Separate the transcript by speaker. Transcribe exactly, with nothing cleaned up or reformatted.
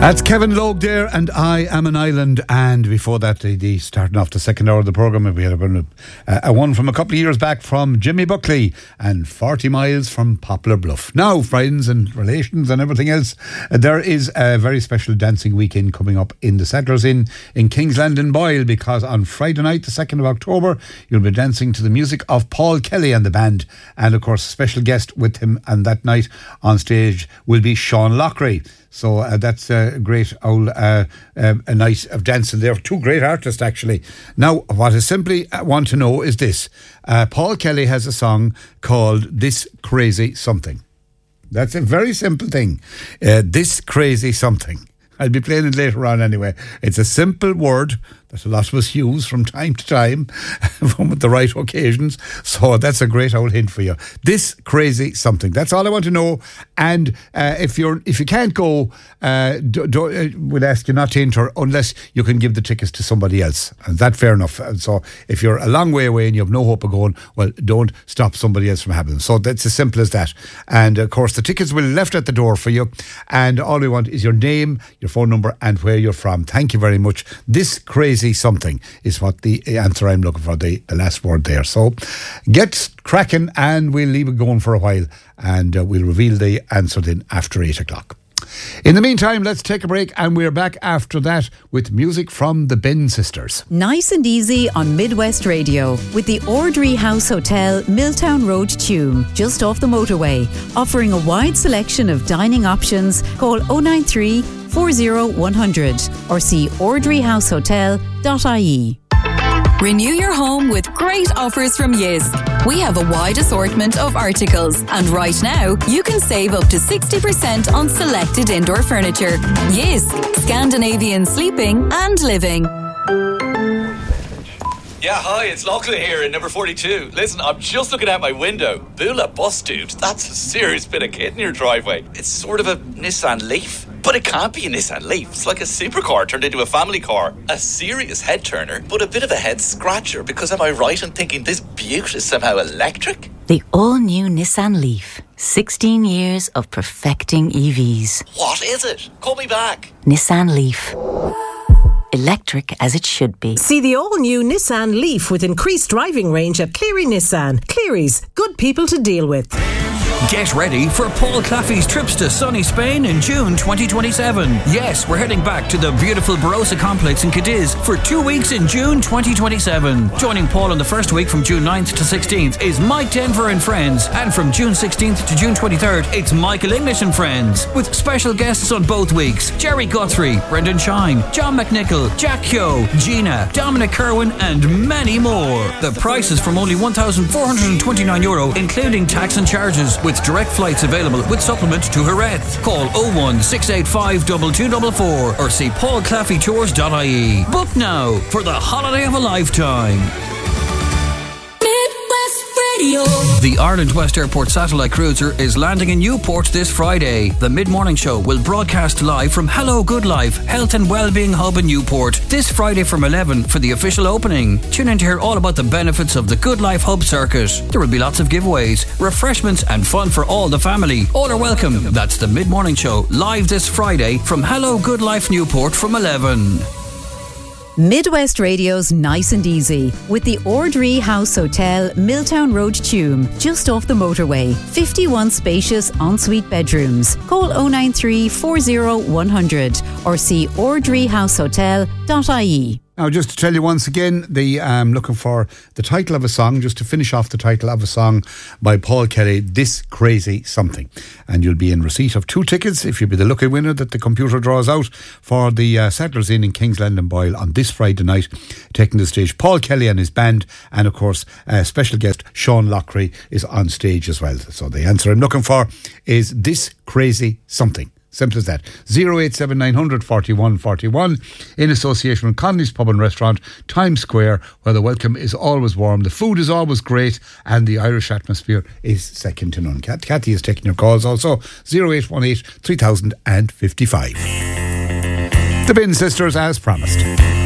Speaker 1: That's Kevin Logue there, and I Am an Island. And before that, the, the starting off the second hour of the programme, we had a, a, a one from a couple of years back from Jimmy Buckley and forty miles from Poplar Bluff. Now, friends and relations and everything else, uh, there is a very special dancing weekend coming up in the Settlers Inn in Kingsland and Boyle, because on Friday night, the second of October, you'll be dancing to the music of Paul Kelly and the band. And of course, a special guest with him, and that night on stage will be Sean Lockery. So uh, that's a great old uh, uh, a night of dancing. They're two great artists, actually. Now, what I simply want to know is this. Uh, Paul Kelly has a song called This Crazy Something. That's a very simple thing. Uh, this Crazy Something. I'll be playing it later on anyway. It's a simple word that a lot of us use from time to time from the right occasions. So that's a great old hint for you. This Crazy Something. That's all I want to know. And uh, if you're if you can't go, uh, do, do, uh, we'll ask you not to enter unless you can give the tickets to somebody else. And that's fair enough. And so if you're a long way away and you have no hope of going, well, don't stop somebody else from having them. So that's as simple as that. And of course, the tickets will be left at the door for you. And all we want is your name, your phone number, and where you're from. Thank you very much. This Crazy Something is what the answer I'm looking for, the, the last word there. So get cracking, and we'll leave it going for a while, and uh, we'll reveal the answer then after eight o'clock. In the meantime, let's take a break, and we're back after that with music from the Ben Sisters.
Speaker 2: Nice and easy on Midwest Radio with the Ordry House Hotel, Milltown Road, Tuam, just off the motorway, offering a wide selection of dining options. Call oh nine three, four oh one hundred or see ordry house hotel dot I E.
Speaker 3: Renew your home with great offers from Jysk. We have a wide assortment of articles, and right now you can save up to sixty percent on selected indoor furniture. Jysk, Scandinavian sleeping and living.
Speaker 4: Yeah, hi, it's Lachlan here in number forty-two. Listen, I'm just looking out my window. Bula bus, dude. That's a serious bit of kit in your driveway. It's sort of a Nissan Leaf. But it can't be a Nissan Leaf. It's like a supercar turned into a family car. A serious head turner, but a bit of a head scratcher, because am I right in thinking this beaut is somehow electric?
Speaker 5: The all-new Nissan Leaf. sixteen years of perfecting E Vs.
Speaker 4: What is it? Call me back.
Speaker 5: Nissan Leaf. Electric as it should be.
Speaker 6: See the all-new Nissan Leaf with increased driving range at Cleary Nissan. Cleary's, good people to deal with.
Speaker 7: Get ready for Paul Claffey's trips to sunny Spain in June twenty twenty-seven. Yes, we're heading back to the beautiful Barossa complex in Cadiz for two weeks in June twenty twenty-seven. Joining Paul in the first week from June ninth to sixteenth is Mike Denver and Friends, and from June sixteenth to June twenty-third it's Michael English and Friends, with special guests on both weeks: Jerry Guthrie, Brendan Shine, John McNichol, Jack Kyo, Gina, Dominic Kerwin, and many more. The price is from only one thousand four hundred twenty-nine euro, including tax and charges, with direct flights available with supplement to Jerez. Call oh one six eight five two two four four or see paul claffey tours dot I E. Book now for the holiday of a lifetime. The Ireland West Airport satellite cruiser is landing in Newport this Friday. The mid-morning show will broadcast live from Hello Good Life Health and Wellbeing Hub in Newport this Friday from eleven for the official opening. Tune in to hear all about the benefits of the Good Life Hub circuit. There will be lots of giveaways, refreshments and fun for all the family. All are welcome. That's the mid-morning show live this Friday from Hello Good Life Newport from eleven.
Speaker 2: Midwest Radio's Nice and Easy with the Ordry House Hotel, Milltown Road, Tuam, just off the motorway. fifty-one spacious ensuite bedrooms. Call oh nine three, four oh one hundred or see ordry house hotel dot I E.
Speaker 1: Now, just to tell you once again, the um, looking for the title of a song, just to finish off the title of a song by Paul Kelly, This Crazy Something. And you'll be in receipt of two tickets, if you'll be the lucky winner that the computer draws out, for the uh, Settlers Inn in Kingsland and Boyle on this Friday night, taking the stage. Paul Kelly and his band, and of course, uh, special guest Sean Lockery is on stage as well. So the answer I'm looking for is This Crazy Something. Simple as that. oh eight seven nine hundred forty-one forty-one in association with Connolly's Pub and Restaurant, Times Square, where the welcome is always warm, the food is always great, and the Irish atmosphere is second to none. Kat, Kathy is taking your calls also. oh eight one eight, three thousand fifty-five. The Ben Sisters, as promised.